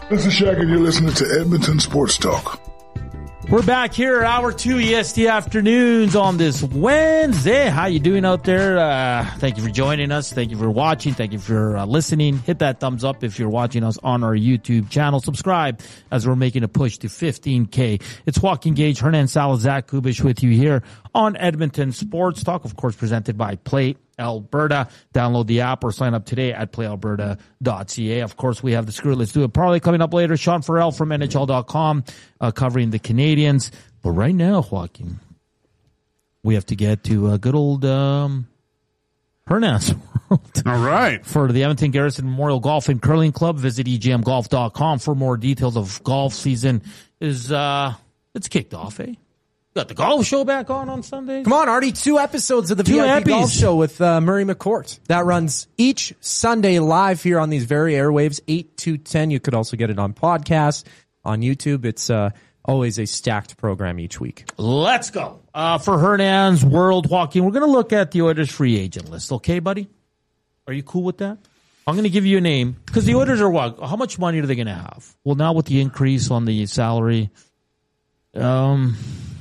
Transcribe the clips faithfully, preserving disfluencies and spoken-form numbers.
This is Shaq, and you're listening to Edmonton Sports Talk. We're back here, hour two, E S T Afternoons on this Wednesday. How you doing out there? Uh, thank you for joining us. Thank you for watching. Thank you for uh, listening. Hit that thumbs up if you're watching us on our YouTube channel. Subscribe as we're making a push to fifteen K. It's Joaquin Gage, Hernan Salas, Zach Kubish with you here on Edmonton Sports Talk, of course, presented by Play Alberta. Download the app or sign up today at play alberta dot c a. Of course, we have the Screw It, Let's Do It parlay coming up later. Sean Farrell from N H L dot com uh, covering the Canadians. But right now, Joaquin, we have to get to uh, good old um, Hernan's World. All right. For the Edmonton Garrison Memorial Golf and Curling Club, visit e g m golf dot com for more details of golf season. Is uh, It's kicked off, eh? Got the golf show back on on Sunday. Come on, already two episodes of the Two V I P eppies. Golf Show with uh, Murray McCourt. That runs each Sunday live here on these very airwaves, eight to ten. You could also get it on podcast, on YouTube. It's uh, always a stacked program each week. Let's go. Uh, for Hernan's World, Joaquin, we're going to look at the Oilers free agent list. Okay, buddy? Are you cool with that? I'm going to give you a name because the Oilers are what? How much money are they going to have? Well, now with the increase on the salary, um...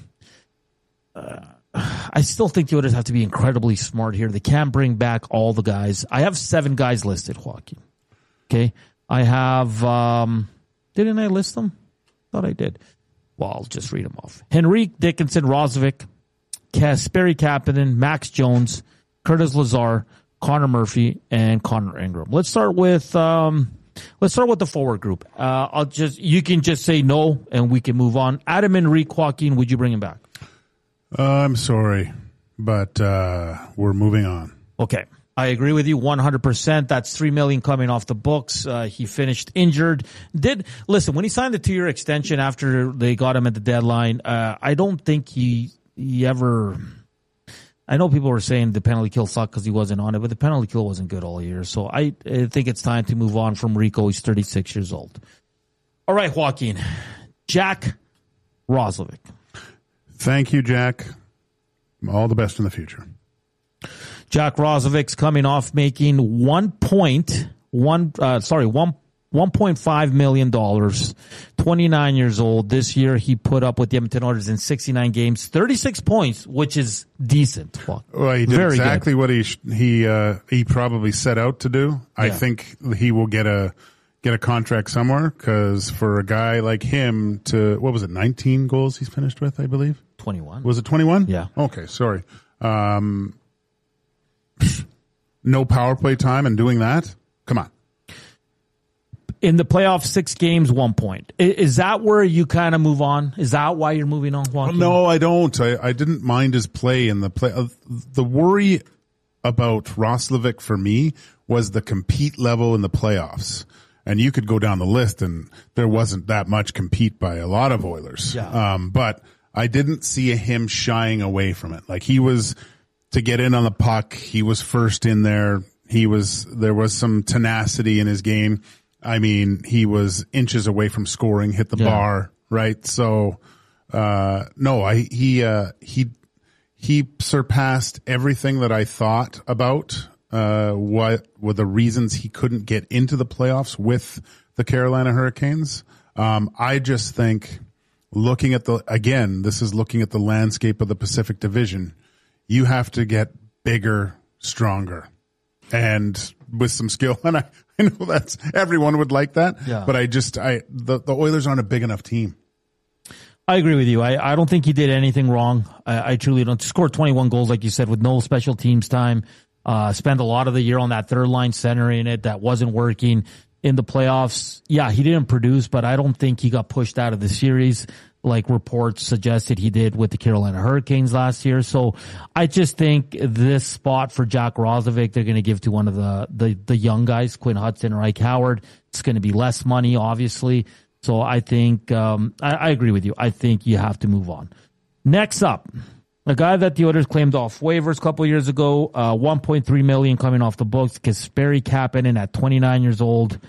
Uh, I still think the Oilers have to be incredibly smart here. They can't bring back all the guys. I have seven guys listed, Joaquin. Okay? I have, um, didn't I list them? Thought I did. Well, I'll just read them off. Henrique Dickinson, Roslovic, Kasperi Kapanen, Max Jones, Curtis Lazar, Connor Murphy, and Connor Ingram. Let's start with, um, let's start with the forward group. Uh, I'll just, you can just say no and we can move on. Adam Henrique, Joaquin, would you bring him back? Uh, I'm sorry, but uh, we're moving on. Okay. I agree with you one hundred percent. That's three million dollars coming off the books. Uh, he finished injured. Did listen, when he signed the two-year extension after they got him at the deadline, uh, I don't think he, he ever – I know people were saying the penalty kill sucked because he wasn't on it, but the penalty kill wasn't good all year. So I, I think it's time to move on from Rico. He's thirty-six years old. All right, Joaquin. Jack Roslovic. Thank you, Jack. All the best in the future. Jack Roslovic's coming off making one point one, uh, sorry, one one point five million dollars. Twenty-nine years old. This year, he put up with the Edmonton Oilers in sixty-nine games, thirty-six points, which is decent. Well, well he did very exactly good. what he he uh, he probably set out to do. I Yeah. think he will get a get a contract somewhere because for a guy like him to what was it, nineteen goals he's finished with, I believe. twenty-one. Was it twenty-one? Yeah. Okay, sorry. Um, no power play time and doing that? Come on. In the playoffs, six games, one point. I- Is that where you kind of move on? Is that why you're moving on, Joaquin? No, I don't. I, I didn't mind his play in the play. Uh, the worry about Roslovic for me was the compete level in the playoffs. And you could go down the list and there wasn't that much compete by a lot of Oilers. Yeah. Um, but I didn't see him shying away from it. Like he was to get in on the puck. He was first in there. He was, there was some tenacity in his game. I mean, he was inches away from scoring, hit the Yeah. bar, right? So, uh, no, I, he, uh, he, he surpassed everything that I thought about, uh, what were the reasons he couldn't get into the playoffs with the Carolina Hurricanes. Um, I just think looking at the, again, this is looking at the landscape of the Pacific Division. You have to get bigger, stronger, and with some skill. And I, I know that's everyone would like that, Yeah. but I just I the, the Oilers aren't a big enough team. I agree with you. I, I don't think he did anything wrong. I, I truly don't. Scored twenty-one goals, like you said, with no special teams time. Uh, spent a lot of the year on that third line center in it that wasn't working in the playoffs. Yeah, he didn't produce, but I don't think he got pushed out of the series like reports suggested he did with the Carolina Hurricanes last year. So I just think this spot for Jack Roslovic, they're going to give to one of the, the, the young guys, Quinn Hudson or Ike Howard. It's going to be less money, obviously. So I think, um, I, I agree with you. I think you have to move on. Next up, a guy that the Oilers claimed off waivers a couple of years ago, uh, one point three million dollars coming off the books, Kasperi Kapanen at twenty-nine years old.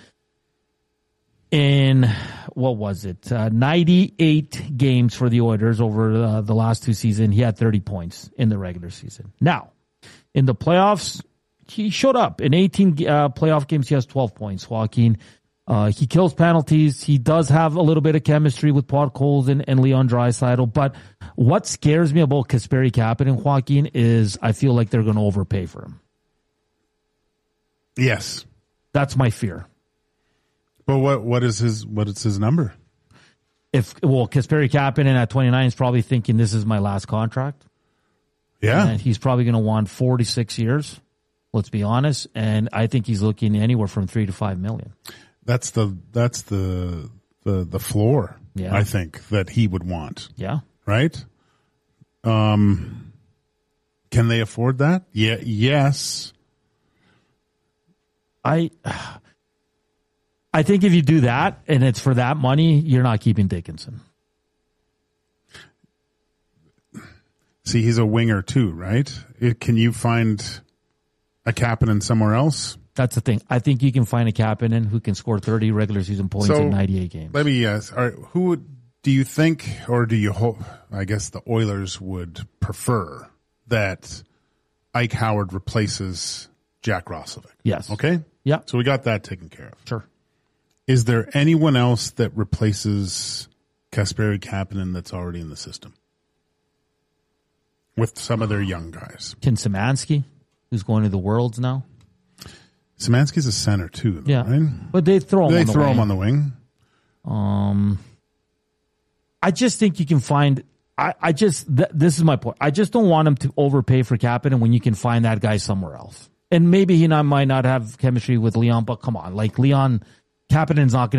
In, what was it, uh, ninety-eight games for the Oilers over uh, the last two seasons. He had thirty points in the regular season. Now, in the playoffs, he showed up. In eighteen uh, playoff games, he has twelve points, Joaquin. Uh, he kills penalties. He does have a little bit of chemistry with Podkolzin and, and Leon Draisaitl. But what scares me about Kasperi Kapanen, Joaquin, is I feel like they're going to overpay for him. Yes. That's my fear. But what what is his what is his number? If well, Kasperi Kapanen at twenty-nine is probably thinking this is my last contract. Yeah. And he's probably going to want forty-six years. Let's be honest. And I think he's looking anywhere from three to five million. That's the that's the the the floor. Yeah. I think that he would want. Yeah. Right? Um can they afford that? Yeah, yes. I I think if you do that and it's for that money, you're not keeping Dickinson. See, he's a winger too, right? It, can you find a Kapanen somewhere else? That's the thing. I think you can find a Kapanen who can score thirty regular season points So, in ninety-eight games. Let me ask, all right, who would, do you think, or do you hope, I guess the Oilers would prefer that Ike Howard replaces Jack Roslovic? Yes. Okay? Yeah. So we got that taken care of. Sure. Is there anyone else that replaces Kasperi Kapanen that's already in the system? With some of their young guys. Ken Szymanski, who's going to the Worlds now. Szymanski's a center too, though, Yeah. right? But they throw him They on the throw wing. him on the wing. Um, I just think you can find. I, I just th- this is my point. I just don't want him to overpay for Kapanen when you can find that guy somewhere else. And maybe he not, might not have chemistry with Leon, but come on, like Leon, Kapanen's not going to